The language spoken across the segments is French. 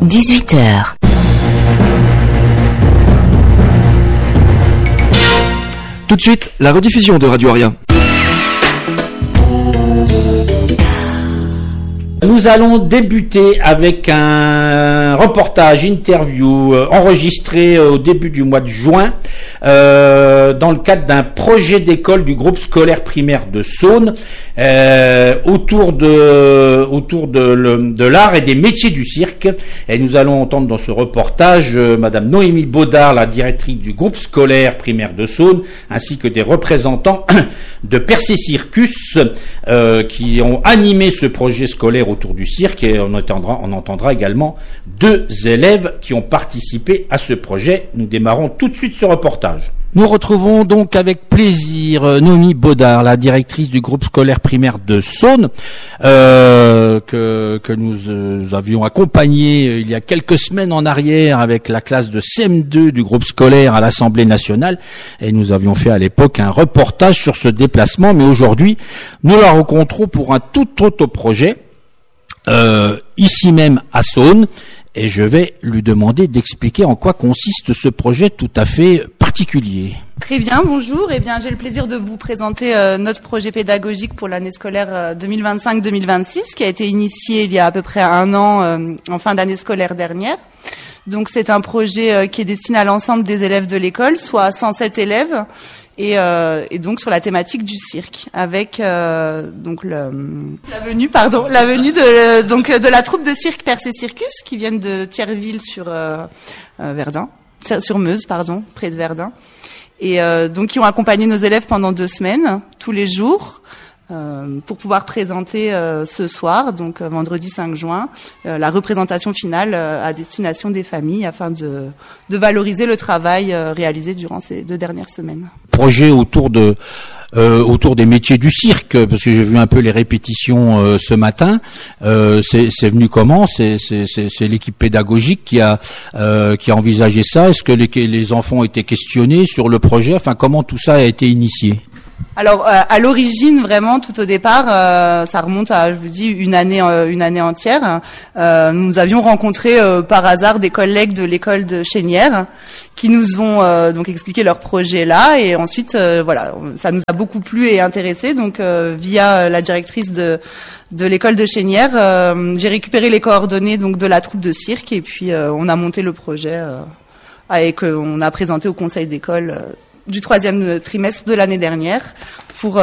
18h. Tout de suite, la rediffusion de Radio Aria. Nous allons débuter avec un reportage, interview enregistré au début du mois de juin dans le cadre d'un projet d'école du groupe scolaire primaire de Saône autour de l'art et des métiers du cirque. Et nous allons entendre dans ce reportage Madame Noémie Baudard, la directrice du groupe scolaire primaire de Saône, ainsi que des représentants de Percé Circus qui ont animé ce projet scolaire autour du cirque, et on entendra également deux élèves qui ont participé à ce projet. Nous démarrons tout de suite ce reportage. Nous retrouvons donc avec plaisir Noémie Baudard, la directrice du groupe scolaire primaire de Saône, que nous avions accompagné il y a quelques semaines en arrière avec la classe de CM2 du groupe scolaire à l'Assemblée nationale, et nous avions fait à l'époque un reportage sur ce déplacement. Mais aujourd'hui, nous la rencontrons pour un tout autre projet, ici même à Saône, et je vais lui demander d'expliquer en quoi consiste ce projet tout à fait particulier. Très bien, bonjour. Eh bien, j'ai le plaisir de vous présenter notre projet pédagogique pour l'année scolaire 2025-2026, qui a été initié il y a à peu près un an, en fin d'année scolaire dernière. Donc, c'est un projet qui est destiné à l'ensemble des élèves de l'école, soit 107 élèves, et donc sur la thématique du cirque, avec donc la venue de la troupe de cirque Percé Circus, qui viennent de Thierville sur Meuse, près de Verdun, et donc qui ont accompagné nos élèves pendant 2 semaines, tous les jours, pour pouvoir présenter ce soir, donc vendredi 5 juin, la représentation finale à destination des familles, afin de valoriser le travail réalisé durant ces 2 dernières semaines. Projet autour des métiers du cirque, parce que j'ai vu un peu les répétitions ce matin. C'est venu comment? C'est l'équipe pédagogique qui a envisagé ça. Est-ce que les enfants ont été questionnés sur le projet? Enfin, comment tout ça a été initié? Alors, à l'origine, vraiment, tout au départ, ça remonte à, je vous dis, une année entière. Nous avions rencontré par hasard des collègues de l'école de Chénières qui nous ont donc expliqué leur projet là, et ensuite, voilà, ça nous a beaucoup plu et intéressé. Donc, via la directrice de l'école de Chénières, j'ai récupéré les coordonnées donc de la troupe de cirque, et puis on a monté le projet et qu'on a présenté au conseil d'école du 3e trimestre de l'année dernière pour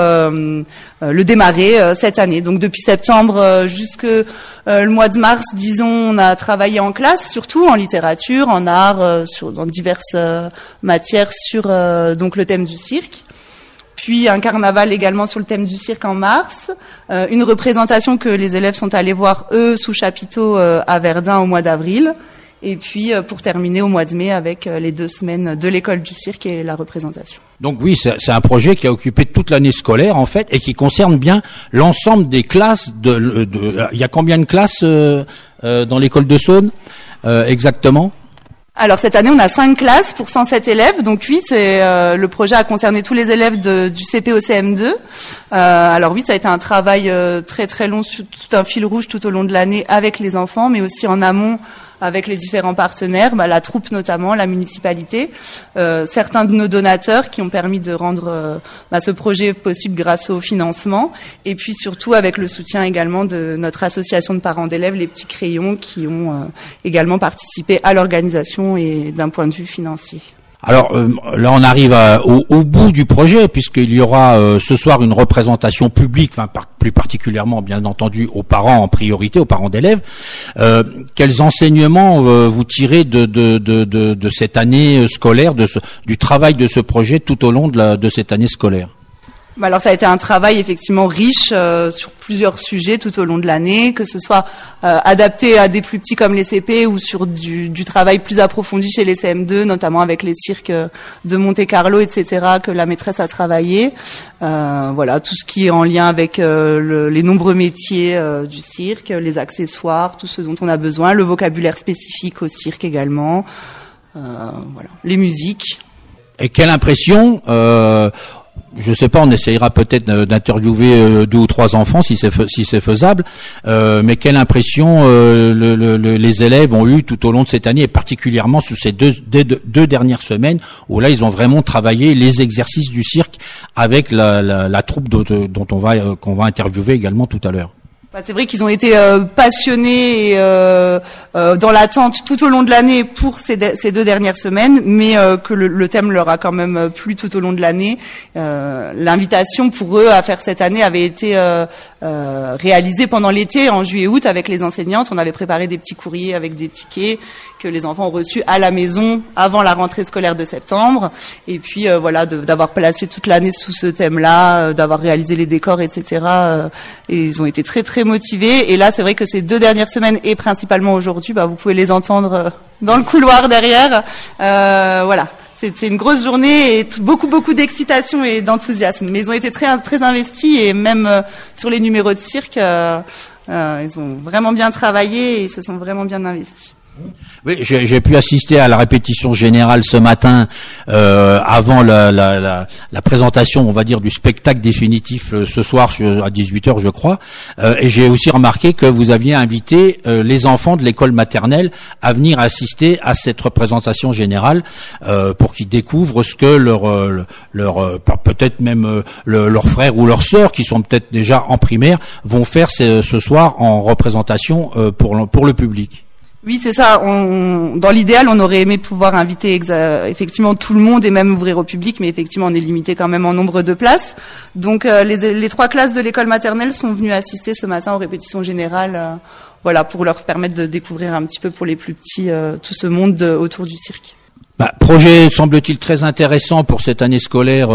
le démarrer cette année. Donc depuis septembre jusque le mois de mars, disons, on a travaillé en classe, surtout en littérature, en art, dans diverses matières sur donc le thème du cirque. Puis un carnaval également sur le thème du cirque en mars, une représentation que les élèves sont allés voir eux sous chapiteau à Verdun au mois d'avril. Et puis, pour terminer au mois de mai avec les 2 semaines de l'école du cirque et la représentation. Donc oui, c'est un projet qui a occupé toute l'année scolaire, en fait, et qui concerne bien l'ensemble des classes il y a combien de classes dans l'école de Saône, exactement? Alors cette année, on a 5 classes pour 107 élèves. Donc oui, le projet a concerné tous les élèves du CP au CM2. Alors oui, ça a été un travail très très long, tout un fil rouge tout au long de l'année avec les enfants, mais aussi en amont avec les différents partenaires, la troupe notamment, la municipalité, certains de nos donateurs qui ont permis de rendre ce projet possible grâce au financement, et puis surtout avec le soutien également de notre association de parents d'élèves, les Petits Crayons, qui ont également participé à l'organisation et d'un point de vue financier. Alors là, on arrive au bout du projet, puisqu'il y aura ce soir une représentation publique, plus particulièrement, bien entendu, aux parents en priorité, aux parents d'élèves. Quels enseignements vous tirez de cette année scolaire, du travail de ce projet tout au long de cette année scolaire? Alors ça a été un travail effectivement riche sur plusieurs sujets tout au long de l'année, que ce soit adapté à des plus petits comme les CP ou sur du travail plus approfondi chez les CM2, notamment avec les cirques de Monte-Carlo, etc., que la maîtresse a travaillé. Voilà, tout ce qui est en lien avec les nombreux métiers du cirque, les accessoires, tout ce dont on a besoin, le vocabulaire spécifique au cirque également, voilà, les musiques. Et quelle impression je sais pas, on essayera peut-être d'interviewer 2 ou 3 enfants si c'est faisable. Mais quelle impression les élèves ont eu tout au long de cette année, et particulièrement sous ces deux dernières semaines où là ils ont vraiment travaillé les exercices du cirque avec la troupe dont qu'on va interviewer également tout à l'heure. C'est vrai qu'ils ont été passionnés et dans l'attente tout au long de l'année pour ces 2 dernières semaines, mais que le thème leur a quand même plu tout au long de l'année. L'invitation pour eux à faire cette année avait été réalisée pendant l'été, en juillet-août, avec les enseignantes. On avait préparé des petits courriers avec des tickets que les enfants ont reçus à la maison avant la rentrée scolaire de septembre. Et puis voilà, d'avoir placé toute l'année sous ce thème-là, d'avoir réalisé les décors, etc. Et ils ont été très très motivés. Et là, c'est vrai que ces 2 dernières semaines et principalement aujourd'hui, vous pouvez les entendre dans le couloir derrière. Voilà. C'est une grosse journée et beaucoup d'excitation et d'enthousiasme. Mais ils ont été très très investis et même sur les numéros de cirque, ils ont vraiment bien travaillé et se sont vraiment bien investis. Oui, j'ai pu assister à la répétition générale ce matin avant la présentation, on va dire, du spectacle définitif ce soir à 18h, je crois. Et j'ai aussi remarqué que vous aviez invité les enfants de l'école maternelle à venir assister à cette représentation générale pour qu'ils découvrent ce que leur peut-être même leurs frères ou leurs sœurs qui sont peut-être déjà en primaire vont faire ce soir en représentation pour le public. Oui, c'est ça. Dans l'idéal, on aurait aimé pouvoir inviter effectivement tout le monde et même ouvrir au public, mais effectivement, on est limité quand même en nombre de places. Donc, les 3 classes de l'école maternelle sont venues assister ce matin aux répétitions générales, voilà, pour leur permettre de découvrir un petit peu pour les plus petits tout ce monde autour du cirque. Projet, semble-t-il, très intéressant pour cette année scolaire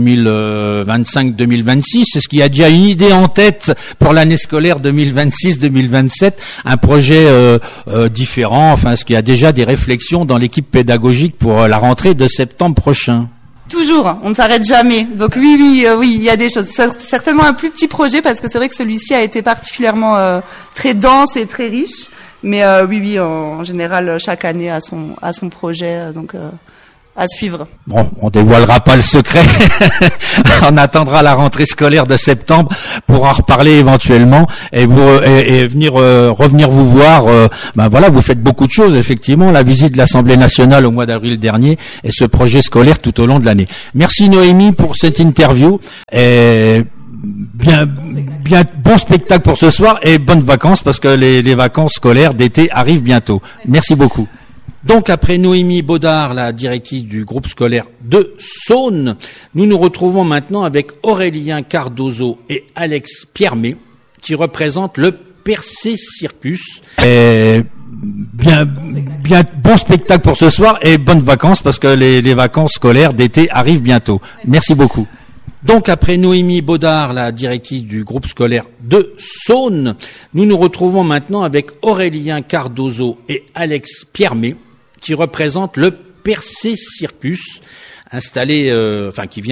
2025-2026. Est-ce qu'il y a déjà une idée en tête pour l'année scolaire 2026-2027? Un projet différent? Enfin, est-ce qu'il y a déjà des réflexions dans l'équipe pédagogique pour la rentrée de septembre prochain? Toujours, on ne s'arrête jamais. Donc oui, il y a des choses. Certainement un plus petit projet parce que c'est vrai que celui-ci a été particulièrement très dense et très riche. Mais oui, en général, chaque année a son projet, donc à suivre. Bon, on dévoilera pas le secret. On attendra la rentrée scolaire de septembre pour en reparler éventuellement et revenir vous voir. Voilà, vous faites beaucoup de choses effectivement. La visite de l'Assemblée nationale au mois d'avril dernier et ce projet scolaire tout au long de l'année. Merci Noémie pour cette interview. Et bien bon spectacle pour ce soir et bonnes vacances parce que les vacances scolaires d'été arrivent bientôt. Merci beaucoup. Donc après Noémie Baudard, la directrice du groupe scolaire de Saône, nous nous retrouvons maintenant avec Aurélien Cardozo et Alex Piermet qui représentent le Percé Circus. Et bien bon spectacle pour ce soir et bonnes vacances parce que les vacances scolaires d'été arrivent bientôt. Merci beaucoup. Donc après Noémie Baudard, la directrice du groupe scolaire de Saône, nous nous retrouvons maintenant avec Aurélien Cardozo et Alex Piermet qui représentent le Percé Circus, installé, qui vient